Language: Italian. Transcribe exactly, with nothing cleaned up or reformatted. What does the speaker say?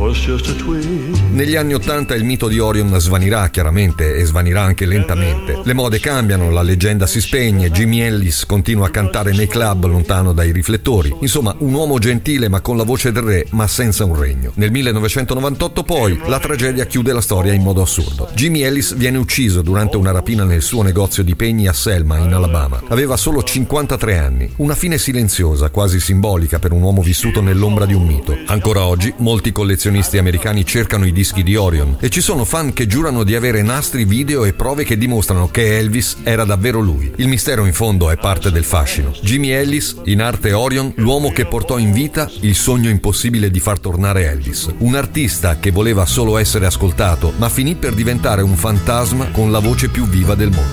Negli anni ottanta il mito di Orion svanirà chiaramente e svanirà anche lentamente. Le mode cambiano, la leggenda si spegne, Jimmy Ellis continua a cantare nei club lontano dai riflettori. Insomma, un uomo gentile ma con la voce del re, ma senza un regno. Nel millenovecentonovantotto poi la tragedia chiude la storia in modo assurdo. Jimmy Ellis viene ucciso durante una rapina nel suo negozio di pegni a Selma, in Alabama. Aveva solo cinquantatré anni. Una fine silenziosa, quasi simbolica per un uomo vissuto nell'ombra di un mito. Ancora oggi molti collezionisti americani cercano i dischi di Orion e ci sono fan che giurano di avere nastri, video e prove che dimostrano che Elvis era davvero lui. Il mistero in fondo è parte del fascino. Jimmy Ellis, in arte Orion, l'uomo che portò in vita il sogno impossibile di far tornare Elvis. Un artista che voleva solo essere ascoltato, ma finì per diventare un fantasma con la voce più viva del mondo.